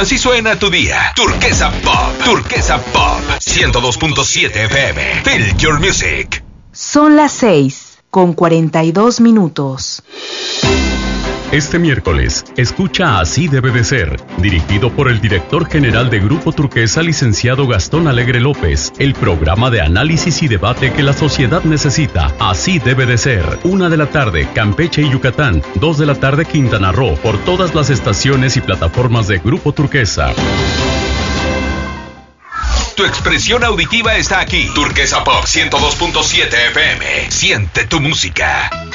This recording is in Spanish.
Así suena tu día. Turquesa Pop. Turquesa Pop. 102.7 FM. Feel your music. Son las 6:42. Este miércoles, escucha Así debe de ser, dirigido por el director general de Grupo Turquesa, licenciado Gastón Alegre López, el programa de análisis y debate que la sociedad necesita. Así debe de ser. 1:00 p.m, Campeche y Yucatán. 2:00 p.m, Quintana Roo, por todas las estaciones y plataformas de Grupo Turquesa. Tu expresión auditiva está aquí. Turquesa Pop 102.7 FM. Siente tu música.